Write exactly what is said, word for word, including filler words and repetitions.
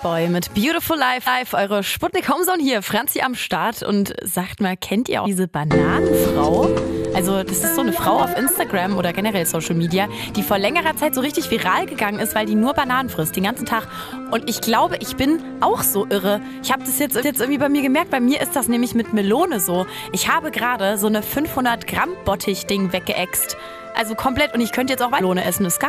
Boy mit Beautiful Life. Life. Eure Sputnik Homezone hier, Franzi am Start. Und sagt mal, kennt ihr auch diese Bananenfrau? Also das ist so eine Frau auf Instagram oder generell Social Media, die vor längerer Zeit so richtig viral gegangen ist, weil die nur Bananen frisst, den ganzen Tag. Und ich glaube, ich bin auch so irre. Ich habe das jetzt, jetzt irgendwie bei mir gemerkt. Bei mir ist das nämlich mit Melone so. Ich habe gerade so eine fünfhundert Gramm Bottich-Ding weggeäxt. Also komplett. Und ich könnte jetzt auch Melone essen, ist gar